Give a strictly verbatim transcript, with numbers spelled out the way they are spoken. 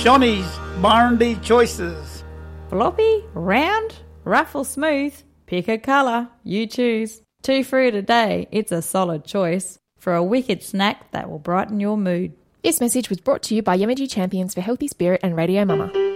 Shonny's Barndy Choices. Floppy, round, rough or smooth, pick a colour, you choose. Two fruit a day, it's a solid choice for a wicked snack that will brighten your mood. This message was brought to you by Yamaji Champions for Healthy Spirit and Radio Mama.